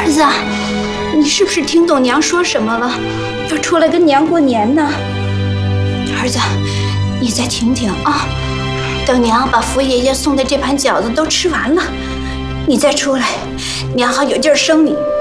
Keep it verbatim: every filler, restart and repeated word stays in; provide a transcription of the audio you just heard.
儿子，你是不是听懂娘说什么了？要出来跟娘过年呢。儿子，你再听听啊，等娘把福爷爷送的这盘饺子都吃完了，你再出来，娘好有劲儿生你。